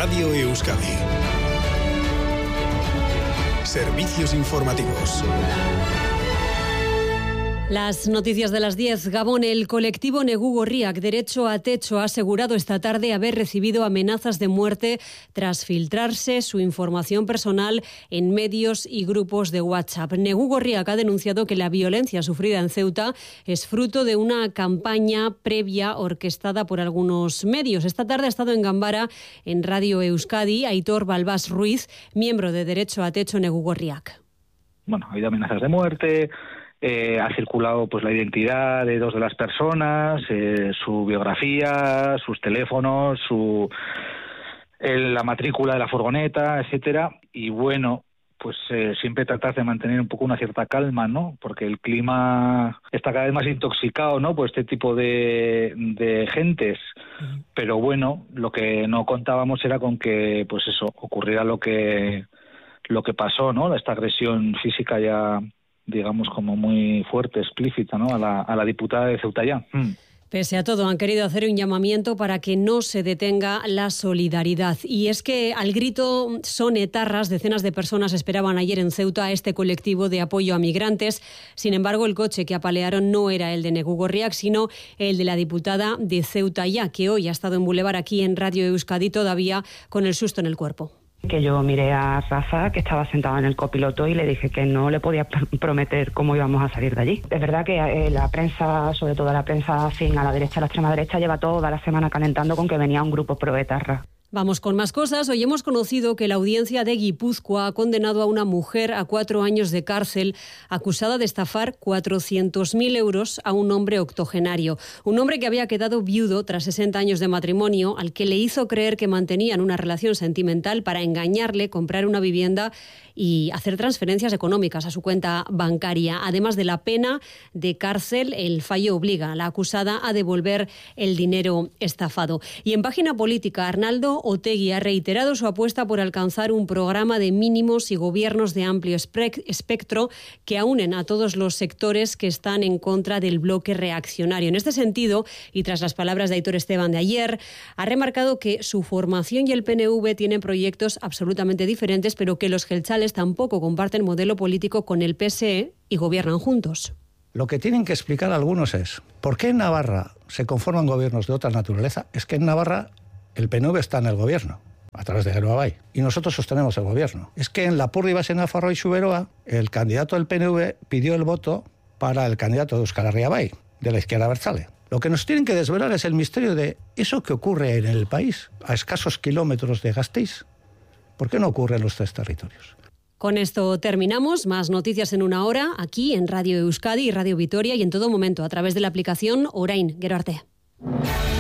Radio Euskadi. Servicios informativos. Las noticias de las 10. Gabón, el colectivo Negu Gorriak Derecho a Techo ha asegurado esta tarde haber recibido amenazas de muerte tras filtrarse su información personal en medios y grupos de WhatsApp. Negu Gorriak ha denunciado que la violencia sufrida en Ceuta es fruto de una campaña previa orquestada por algunos medios. Esta tarde ha estado en Ganbara, en Radio Euskadi, Aitor Balbás Ruiz, miembro de Derecho a Techo Negu Gorriak. Bueno, ha habido amenazas de muerte. Ha circulado pues la identidad de dos de las personas, su biografía, sus teléfonos, la matrícula de la furgoneta, etcétera. Y bueno, pues siempre tratar de mantener un poco una cierta calma, ¿no? Porque el clima está cada vez más intoxicado, ¿no? Por este tipo de gentes. Pero bueno, lo que no contábamos era con que, pues eso, ocurriera lo que pasó, ¿no? Esta agresión física ya, digamos, como muy fuerte, explícita, ¿no? A la diputada de Ceuta ya. Pese a todo, han querido hacer un llamamiento para que no se detenga la solidaridad. Y es que al grito "son etarras", decenas de personas esperaban ayer en Ceuta a este colectivo de apoyo a migrantes. Sin embargo, el coche que apalearon no era el de Negu Gorriak, sino el de la diputada de Ceuta ya, que hoy ha estado en Boulevard aquí en Radio Euskadi todavía con el susto en el cuerpo. Que yo miré a Rafa, que estaba sentado en el copiloto, y le dije que no le podía prometer cómo íbamos a salir de allí. Es verdad que la prensa, sobre todo la prensa afín a la derecha, a la extrema derecha, lleva toda la semana calentando con que venía un grupo pro-etarra. Vamos con más cosas. Hoy hemos conocido que la audiencia de Guipúzcoa ha condenado a una mujer a 4 años de cárcel acusada de estafar 400.000 euros a un hombre octogenario. Un hombre que había quedado viudo tras 60 años de matrimonio, al que le hizo creer que mantenían una relación sentimental para engañarle, comprar una vivienda y hacer transferencias económicas a su cuenta bancaria. Además de la pena de cárcel, el fallo obliga a la acusada a devolver el dinero estafado. Y en página política, Arnaldo Otegi ha reiterado su apuesta por alcanzar un programa de mínimos y gobiernos de amplio espectro que aúnen a todos los sectores que están en contra del bloque reaccionario. En este sentido, y tras las palabras de Aitor Esteban de ayer, ha remarcado que su formación y el PNV tienen proyectos absolutamente diferentes, pero que los jeltzales tampoco comparten modelo político con el PSE y gobiernan juntos. Lo que tienen que explicar algunos es ¿por qué en Navarra se conforman gobiernos de otra naturaleza? Es que en Navarra el PNV está en el gobierno, a través de Geroa Bai, y nosotros sostenemos el gobierno. Es que en Lapurdi, Basen-Nafarroa y Xuberoa, el candidato del PNV pidió el voto para el candidato de Euskal Herria Bai, de la izquierda abertzale. Lo que nos tienen que desvelar es el misterio de eso que ocurre en el país, a escasos kilómetros de Gasteiz. ¿Por qué no ocurre en los 3 territorios? Con esto terminamos. Más noticias en una hora, aquí en Radio Euskadi y Radio Vitoria, y en todo momento a través de la aplicación Orain. Gero arte.